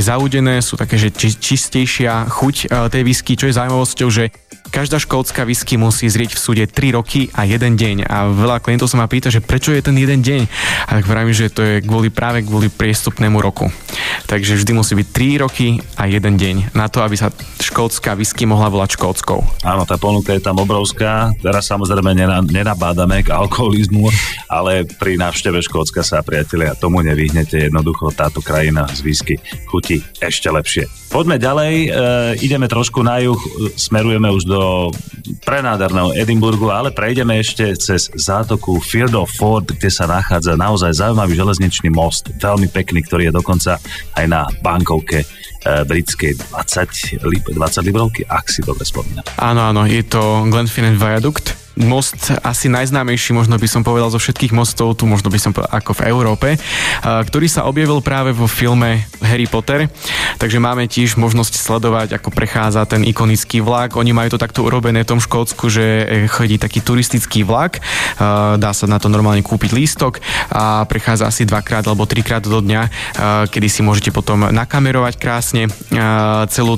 zaúdené, sú také, že čistejšia chuť tej whisky, čo je zaujímavosťou, že každá škótska whisky musí zrieť v súde 3 roky a 1 deň. A veľa klientov sa ma pýta, že prečo je ten 1 deň? A tak vravím, že to je práve kvôli priestupnému roku. Takže vždy musí byť 3 roky a 1 deň na to, aby sa škótska whisky mohla volať škótskou. Áno, tá ponuka je tam obrovská. Teraz samozrejme nenabádame k alkoholizmu, ale pri návšteve Škótska sa, priatelia, tomu nevyhnete. Jednoducho táto krajina z whisky chutí ešte lepšie. Poďme ďalej, ideme trošku na juh, smerujeme už do prenádherného Edinburgu, ale prejdeme ešte cez zátoku Firth of Forth, kde sa nachádza naozaj zaujímavý železničný most, veľmi pekný, ktorý je dokonca aj na bankovke britskej 20 librovky, ak si dobre spomínam. Áno, je to Glenfinnan Viaduct. Most asi najznámejší, možno by som povedal zo všetkých mostov, tu možno by som povedal ako v Európe, ktorý sa objavil práve vo filme Harry Potter, takže máme tiež možnosť sledovať, ako prechádza ten ikonický vlak. Oni majú to takto urobené v tom Škótsku, že chodí taký turistický vlak, dá sa na to normálne kúpiť lístok a prechádza asi 2-krát alebo 3-krát do dňa, kedy si môžete potom nakamerovať krásne celú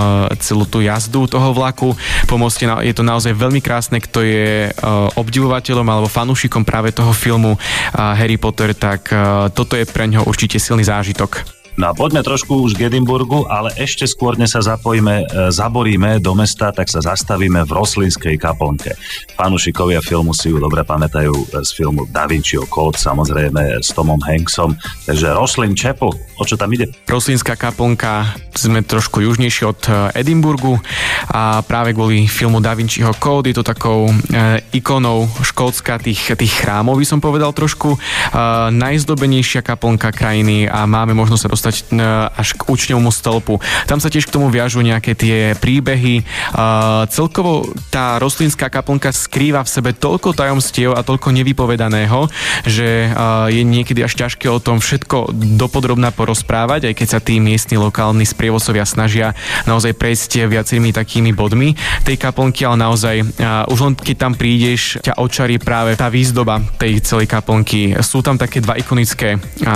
tú jazdu toho vlaku. Po moste je to naozaj veľmi krásne, kto je obdivovateľom alebo fanúšikom práve toho filmu Harry Potter, tak toto je pre ňoho určite silný zážitok. No a poďme trošku už k Edinburgu, ale ešte skôr, než sa zaboríme do mesta, tak sa zastavíme v Roslinskej kaplnke. Fanúšikovia filmu si ju dobre pamätajú z filmu Da Vinciho Code, samozrejme s Tomom Hanksom. Takže Roslin Chapel, o čo tam ide? Roslinská kaplnka, sme trošku južnejšie od Edinburgu a práve kvôli filmu Da Vinciho Code je to takou ikonou Škótska, tých chrámov, by som povedal trošku. Najzdobenejšia kaplnka krajiny a máme možnosť sa dostať až k učňovmu stĺpu. Tam sa tiež k tomu viažú nejaké tie príbehy. Celkovo tá Roslinská kaplnka skrýva v sebe toľko tajomstiev a toľko nevypovedaného, že je niekedy až ťažké o tom všetko dopodrobná porozprávať, aj keď sa tí miestni lokálni sprievodcovia snažia naozaj prejsť viacerými takými bodmi tej kaplnky, ale naozaj už len keď tam prídeš, ťa očarí práve tá výzdoba tej celej kaplnky. Sú tam také 2 ikonické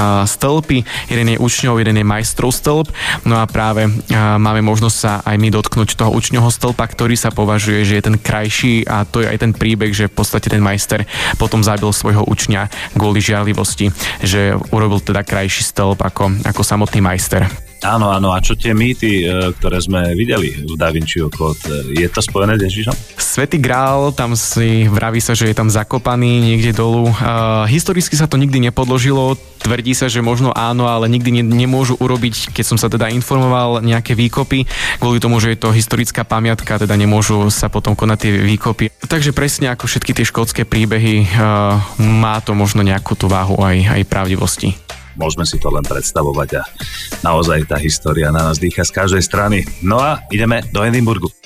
stĺpy, jeden je učňov, jeden je majstrov stĺp, no a práve máme možnosť sa aj my dotknúť toho učňovho stĺpa, ktorý sa považuje, že je ten krajší a to je aj ten príbeh, že v podstate ten majster potom zabil svojho učňa kvôli žiarlivosti, že urobil teda krajší stĺp ako samotný majster. Áno, a čo tie mýty, ktoré sme videli v Da Vinciho Code, je to spojené s Ježišom? Svätý Grál, tam si vraví sa, že je tam zakopaný niekde dolu. Historicky sa to nikdy nepodložilo, tvrdí sa, že možno áno, ale nikdy nemôžu urobiť, keď som sa teda informoval, nejaké výkopy, kvôli tomu, že je to historická pamiatka, teda nemôžu sa potom konať tie výkopy. Takže presne ako všetky tie škótske príbehy, má to možno nejakú tú váhu aj pravdivosti. Môžeme si to len predstavovať a naozaj tá história na nás dýcha z každej strany. No a ideme do Edinburgu.